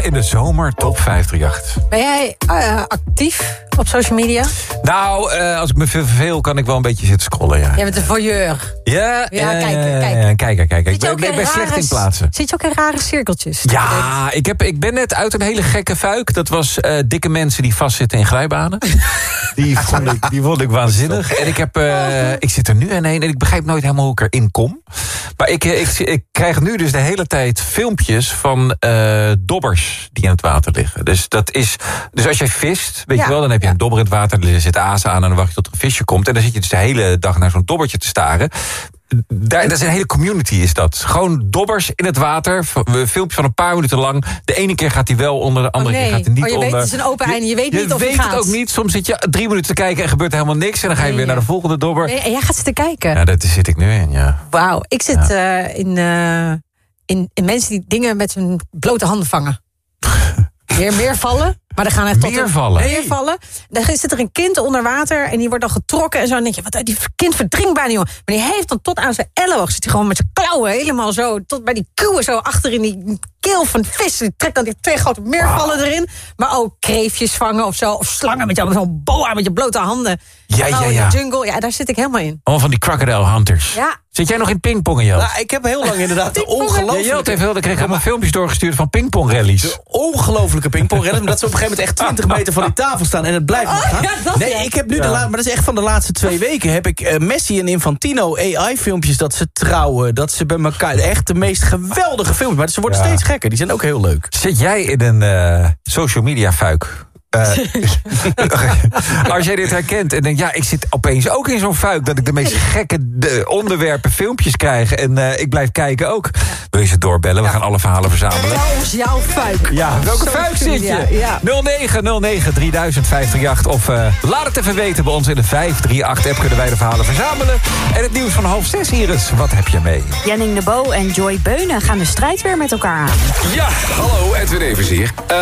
in de zomer top 538. Ben jij actief op social media? Nou, als ik me verveel kan ik wel een beetje zitten scrollen, ja. Jij bent een voyeur. Ja, kijken. Ik ben slecht in plaatsen. Zit je ook in rare cirkeltjes? Ja, ik ben net uit een hele gekke fuik. Dat was dikke mensen die vastzitten in glijbanen. Die vond ik waanzinnig. En ik zit er nu in heen en ik begrijp nooit helemaal hoe ik erin kom. Maar ik krijg nu dus de hele tijd filmpjes van dobbers die in het water liggen. Dus als jij vist, weet je wel, dan heb je een dobber in het water, er zit aas aan en dan wacht je tot er een visje komt. En dan zit je dus de hele dag naar zo'n dobbertje te staren. Dat is een hele community, is dat. Gewoon dobbers in het water. Filmpjes van een paar minuten lang. De ene keer gaat hij wel onder, de andere keer gaat hij niet onder. Je weet, het is een open einde. Je weet niet of hij gaat. Je weet het ook niet. Soms zit je 3 minuten te kijken en gebeurt helemaal niks. En dan ga je weer naar de volgende dobber. Nee, en jij gaat zitten kijken. Ja, daar zit ik nu in, ja. Wauw. Ik zit in mensen die dingen met hun blote handen vangen. Meer vallen. Maar dan gaan echt meer vallen. Dan zit er een kind onder water en die wordt dan getrokken en zo. En dan denk je, wat, die kind verdrinkt bijna, jongen. Maar die heeft dan tot aan zijn elleboog, zit hij gewoon met zijn klauwen helemaal zo, tot bij die kuwen zo achter in die keel van vis. Die trekt dan die 2 grote meervallen erin. Maar ook kreefjes vangen of zo. Of slangen met zo'n boa met je blote handen. Ja. In de jungle. Ja, daar zit ik helemaal in. Allemaal van die crocodile hunters. Ja. Zit jij nog in pingpongen, Jelt? Nou, ik heb heel lang inderdaad de ongelooflijke... Jelt heeft ik kreeg allemaal filmpjes doorgestuurd van pingpongrallies. De ongelooflijke pingpongrallies. Maar dat ze op een gegeven moment echt 20 meter van die tafel staan en het blijft nog gaan. Ik heb nu maar dat is echt van de laatste 2 weken... heb ik Messi en Infantino AI-filmpjes dat ze trouwen. Dat ze bij elkaar... Echt de meest geweldige filmpjes. Maar ze worden steeds gekker. Die zijn ook heel leuk. Zit jij in een social media fuik? Als jij dit herkent en denkt, ja, ik zit opeens ook in zo'n fuik... dat ik de meest gekke onderwerpen, filmpjes krijg... en ik blijf kijken ook. Wil je ze doorbellen? We gaan alle verhalen verzamelen. Wat is jouw fuik? Ja, welke fuik zit je? Ja. 0909 3000 538 of laat het even weten bij ons in de 538-app... kunnen wij de verhalen verzamelen. En het nieuws van 5:30, Iris, wat heb je mee? Janning de Bo en Joy Beunen gaan de strijd weer met elkaar aan. Ja, hallo, Edwin Evers hier.